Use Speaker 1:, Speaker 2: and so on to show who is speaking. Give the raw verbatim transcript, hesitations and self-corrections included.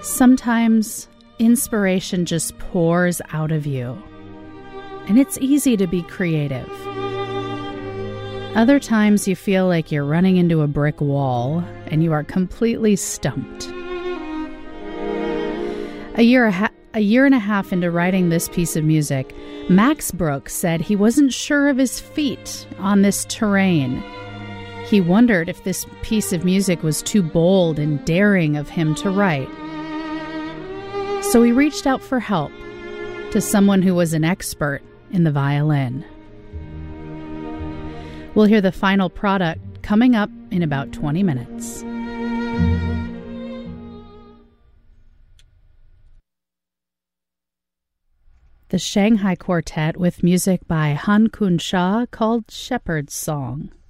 Speaker 1: Sometimes inspiration just pours out of you, and it's easy to be creative. Other times you feel like you're running into a brick wall and you are completely stumped. A year, a, ha- a year and a half into writing this piece of music, Max Brooks said he wasn't sure of his feet on this terrain. He wondered if this piece of music was too bold and daring of him to write. So he reached out for help to someone who was an expert in the violin. We'll hear the final product coming up in about twenty minutes. The Shanghai Quartet with music by Han Kun Sha called Shepherd's Song.